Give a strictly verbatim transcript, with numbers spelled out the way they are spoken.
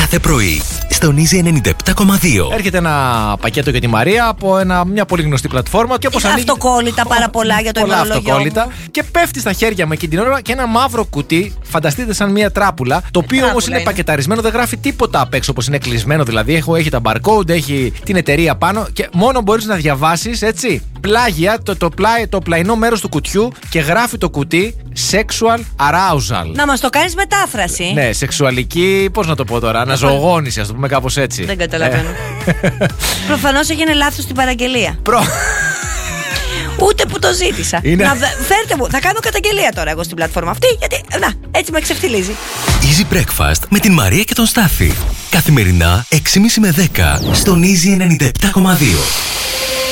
κάθε πρωί στον Easy ενενήντα επτά κόμμα δύο. Έρχεται ένα πακέτο για τη Μαρία από ένα, μια πολύ γνωστή πλατφόρμα. Και όπως Είχα ανοίγει... αυτοκόλλητα πάρα πολλά για το πολλά ημερολόγιο αυτοκόλλητα. μου. Και πέφτει στα χέρια μου εκείνη την ώρα και ένα μαύρο κουτί. Φανταστείτε σαν μια τράπουλα. Το οποίο όμως είναι, είναι πακεταρισμένο, δεν γράφει τίποτα απ' έξω, όπως είναι κλεισμένο. Δηλαδή έχω, έχει τα barcode, έχει την εταιρεία πάνω και μόνο μπορείς να διαβάσεις, έτσι, πλάγια το, το, πλάι, το πλαϊνό μέρος του κουτιού και γράφει το κουτί sexual arousal. Να μας το κάνεις μετάφραση. Ναι, σεξουαλική, πώς να το πω τώρα, αναζωογόνηση, ας το πούμε κάπως έτσι. Δεν καταλαβαίνω. Προφανώς έγινε λάθος στην παραγγελία. Προ... Ούτε που το ζήτησα. Είναι... Να, φέρτε μου, θα κάνω καταγγελία τώρα εγώ στην πλατφόρμα αυτή, γιατί να, έτσι με ξεφτιλίζει. Easy Breakfast με την Μαρία και τον Στάφη. Καθημερινά έξι και μισή με δέκα στον Easy ενενήντα επτά κόμμα δύο.